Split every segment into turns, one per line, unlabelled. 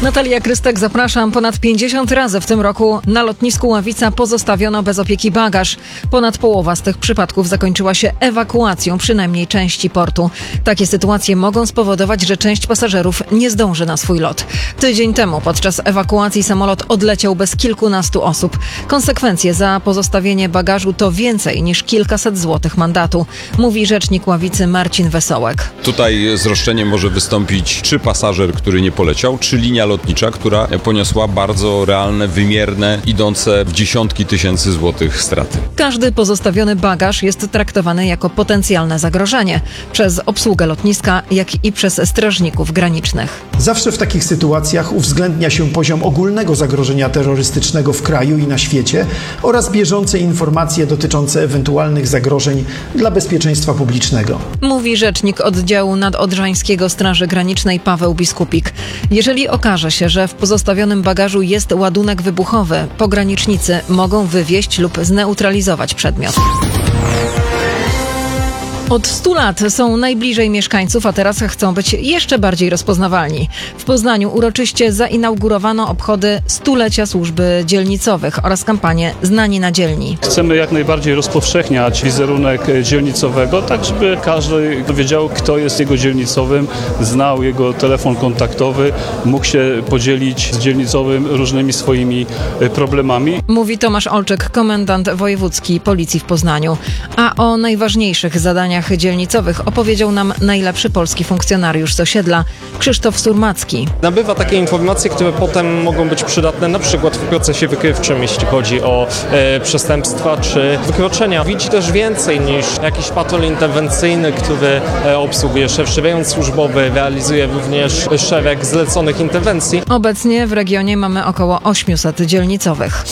Natalia Krystek, zapraszam. Ponad 50 razy w tym roku na lotnisku Ławica pozostawiono bez opieki bagaż. Ponad połowa z tych przypadków zakończyła się ewakuacją przynajmniej części portu. Takie sytuacje mogą spowodować, że część pasażerów nie zdąży na swój lot. Tydzień temu podczas ewakuacji samolot odleciał bez kilkunastu osób. Konsekwencje za pozostawienie bagażu to więcej niż kilkaset złotych mandatu, mówi rzecznik Ławicy Marcin Wesołek.
Tutaj z roszczeniem może wystąpić czy pasażer, który nie poleciał, czy linia lotnicza, która poniosła bardzo realne, wymierne, idące w dziesiątki tysięcy złotych straty.
Każdy pozostawiony bagaż jest traktowany jako potencjalne zagrożenie przez obsługę lotniska, jak i przez strażników granicznych.
Zawsze w takich sytuacjach uwzględnia się poziom ogólnego zagrożenia terrorystycznego w kraju i na świecie oraz bieżące informacje dotyczące ewentualnych zagrożeń dla bezpieczeństwa publicznego.
Mówi rzecznik oddziału nadodrzańskiego Straży Granicznej Paweł Biskupik. Jeżeli okaże się, że w pozostawionym bagażu jest ładunek wybuchowy, pogranicznicy mogą wywieźć lub zneutralizować przedmiot. Od 100 lat są najbliżej mieszkańców, a teraz chcą być jeszcze bardziej rozpoznawalni. W Poznaniu uroczyście zainaugurowano obchody stulecia służby dzielnicowych oraz kampanię Znani na dzielni.
Chcemy jak najbardziej rozpowszechniać wizerunek dzielnicowego, tak żeby każdy wiedział, kto jest jego dzielnicowym, znał jego telefon kontaktowy, mógł się podzielić z dzielnicowym różnymi swoimi problemami.
Mówi Tomasz Olczyk, komendant wojewódzki Policji w Poznaniu. A o najważniejszych zadaniach dzielnicowych opowiedział nam najlepszy polski funkcjonariusz z osiedla, Krzysztof Surmacki.
Nabywa takie informacje, które potem mogą być przydatne na przykład w procesie wykrywczym, jeśli chodzi o przestępstwa czy wykroczenia. Widzi też więcej niż jakiś patrol interwencyjny, który obsługuje szef rejon służbowy, realizuje również szereg zleconych interwencji.
Obecnie w regionie mamy około 800 dzielnicowych.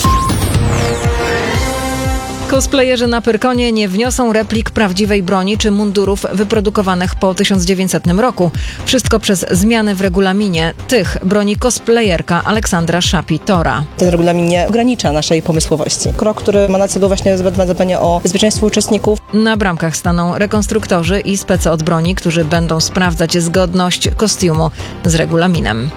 Cosplayerzy na Pyrkonie nie wniosą replik prawdziwej broni czy mundurów wyprodukowanych po 1900 roku. Wszystko przez zmiany w regulaminie. Tych broni cosplayerka Aleksandra Szapi-Tora.
Ten regulamin nie ogranicza naszej pomysłowości. Krok, który ma na celu właśnie zadbanie o bezpieczeństwo uczestników.
Na bramkach staną rekonstruktorzy i specy od broni, którzy będą sprawdzać zgodność kostiumu z regulaminem.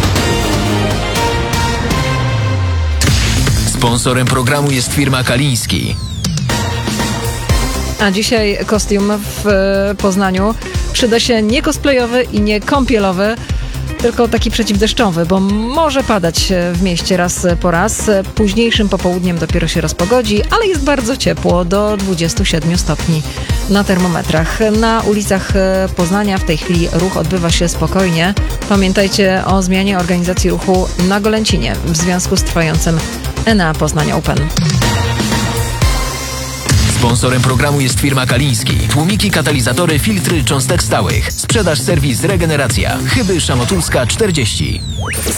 Sponsorem programu jest firma Kaliński.
A dzisiaj kostium w Poznaniu przyda się nie cosplayowy i nie kąpielowy, tylko taki przeciwdeszczowy, bo może padać w mieście raz po raz. Późniejszym popołudniem dopiero się rozpogodzi, ale jest bardzo ciepło, do 27 stopni na termometrach. Na ulicach Poznania w tej chwili ruch odbywa się spokojnie. Pamiętajcie o zmianie organizacji ruchu na Golęcinie w związku z trwającym Enea Poznań Open.
Sponsorem programu jest firma Kaliński. Tłumiki, katalizatory, filtry cząstek stałych. Sprzedaż, serwis, regeneracja. Chyby Szamotulska 40.